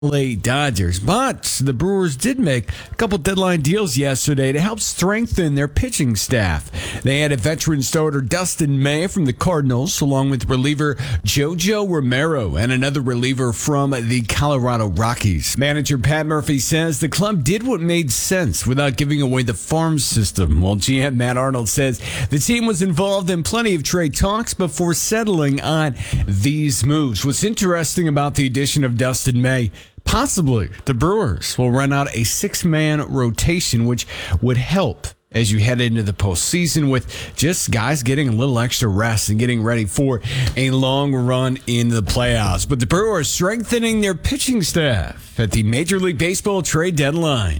Dodgers, but the Brewers did make a couple deadline deals yesterday to help strengthen their pitching staff. They added veteran starter Dustin May from the Cardinals, along with reliever Jojo Romero and another reliever from the Colorado Rockies. Manager Pat Murphy says the club did what made sense without giving away the farm system, while GM Matt Arnold says the team was involved in plenty of trade talks before settling on these moves. What's interesting about the addition of Dustin May, possibly the Brewers will run out a six-man rotation, which would help as you head into the postseason with just guys getting a little extra rest and getting ready for a long run in the playoffs. But the Brewers strengthening their pitching staff at the Major League Baseball trade deadline.